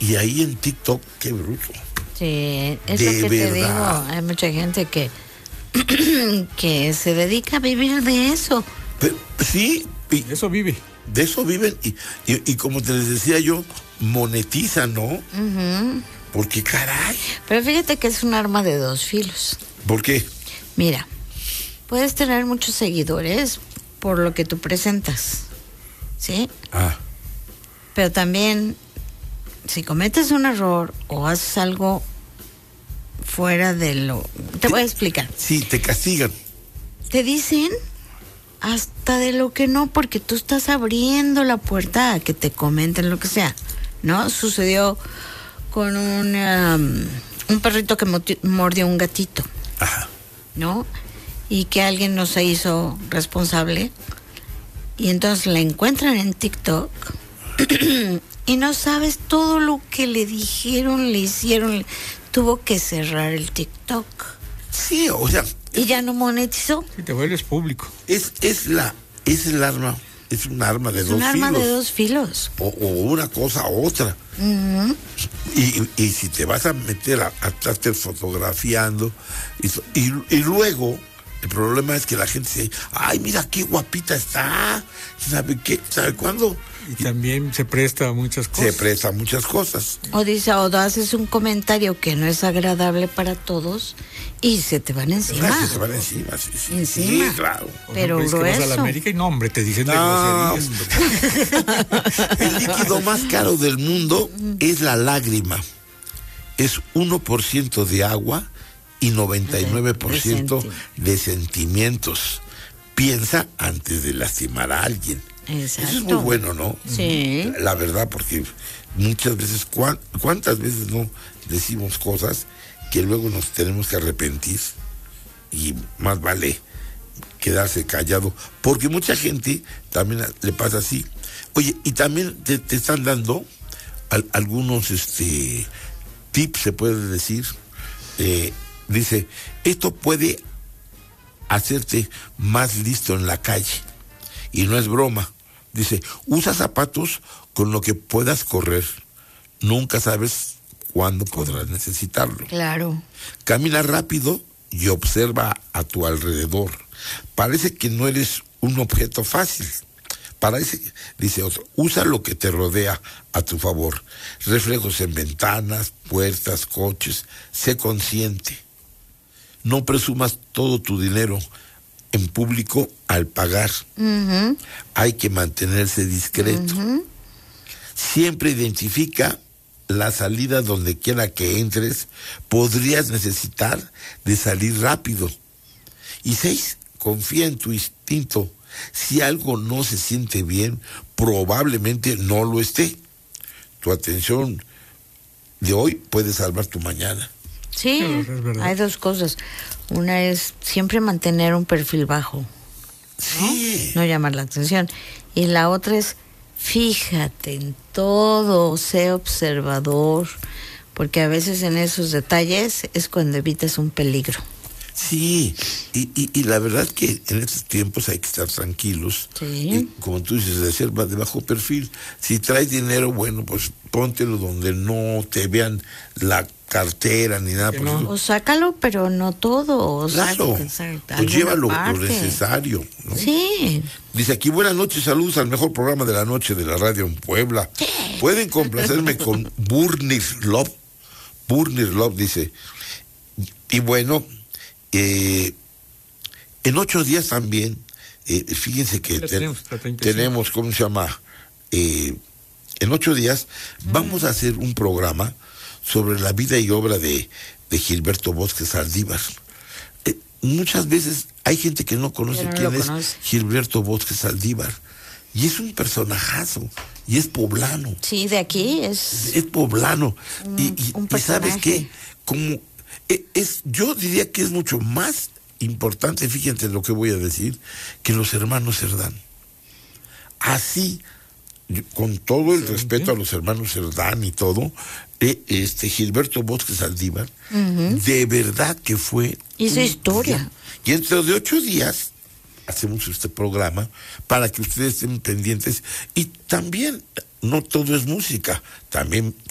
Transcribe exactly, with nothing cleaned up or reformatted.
y ahí en TikTok, qué bruto. Sí, es de lo que verdad. te digo. Hay mucha gente que, que se dedica a vivir de eso. Pero, sí, y De eso vive. de eso viven. Y, y, y como te les decía yo, monetizan, ¿no? Ujú. Porque caray. Pero fíjate que es un arma de dos filos. ¿Por qué? Mira, puedes tener muchos seguidores por lo que tú presentas, ¿sí? Ah, Pero también, si cometes un error o haces algo fuera de lo... Te voy a explicar. sí, te castigan. Te dicen hasta de lo que no, porque tú estás abriendo la puerta a que te comenten lo que sea, ¿no? Sucedió con un, um, un perrito que moti- mordió un gatito, Ajá. ¿no? Y que alguien no se hizo responsable. Y entonces la encuentran en TikTok y no sabes todo lo que le dijeron, le hicieron. Tuvo que cerrar el TikTok Sí, o sea, y ya no monetizó. Si te vuelves público. es, es la, es el arma, es un arma de Es dos un arma filos. de dos filos. O, o una cosa u otra. Ujú. Y, y si te vas a meter a, a estarte fotografiando, y, so- y, y luego, el problema es que la gente dice, ay, mira qué guapita está, ¿sabe qué? ¿Sabe cuándo? Y también se presta a muchas Se cosas. presta muchas cosas. O dice, o haces un comentario que no es agradable para todos y se te van encima. Ah, se te van encima, sí, sí. Encima. Sí, claro. Por pero ejemplo, es que vas a la grueso. América y no, hombre, te dicen de No, groserías. El líquido más caro del mundo es la lágrima. Es uno por ciento de agua y noventa y nueve por ciento de sentimientos. Piensa antes de lastimar a alguien. Exacto. Eso es muy bueno, ¿no? Sí. La verdad, porque muchas veces, ¿cuán- ¿cuántas veces no decimos cosas que luego nos tenemos que arrepentir? Y más vale quedarse callado, porque mucha gente también le pasa así. Oye, y también te, te están dando al- algunos este tips, se puede decir. Eh, dice, esto puede hacerte más listo en la calle. Y no es broma. Dice, usa zapatos con lo que puedas correr. Nunca sabes cuándo podrás necesitarlo. Claro. Camina rápido y observa a tu alrededor. Parece que no eres un objeto fácil. Parece, dice otro, usa lo que te rodea a tu favor. Reflejos en ventanas, puertas, coches. Sé consciente. No presumas todo tu dinero en público al pagar. Ujú. Hay que mantenerse discreto. Ujú. Siempre identifica la salida donde quiera que entres. Podrías necesitar de salir rápido. Y seis, confía en tu instinto. Si algo no se siente bien, probablemente no lo esté. Tu atención de hoy puede salvar tu mañana. Sí, Claro, es verdad. hay dos cosas. Una es siempre mantener un perfil bajo, Sí. no llamar la atención. Y la otra es fíjate en todo, sé observador, porque a veces en esos detalles es cuando evitas un peligro. Sí, y, y, y la verdad que en estos tiempos hay que estar tranquilos. Sí. Y como tú dices, de ser más de bajo perfil. Si traes dinero, bueno, pues póntelo donde no te vean la cartera ni nada. Que Por no. eso. O sácalo, pero no todo. O Claro, saca- saca pues alguna lleva lo, lo parte. necesario, ¿no? Sí. Dice aquí, buenas noches, saludos al mejor programa de la noche de la radio en Puebla. Pueden complacerme con Burning Love. Burning Love dice. Y bueno, eh, en ocho días también, eh, fíjense que Ya te- tenemos, hasta treinta y cinco. tenemos, ¿cómo se llama? Eh, en ocho días vamos a hacer un programa sobre la vida y obra de, de Gilberto Bosque Saldívar. Eh, muchas veces hay gente que no conoce Pero no quién lo es conoce. Gilberto Bosque Saldívar. Y es un personajazo, y es poblano. Sí, de aquí es... Es poblano. Un- y, y- un y ¿sabes personaje. qué? Como eh, es, yo diría que es mucho más importante, fíjense lo que voy a decir, que los hermanos Cerdán. Así, yo- con todo el respeto a los hermanos Cerdán y todo, eh, este Gilberto Bosque Saldívar, de verdad que fue... Hizo un historia. gran- Y dentro de ocho días hacemos este programa para que ustedes estén pendientes. Y también, no todo es música, también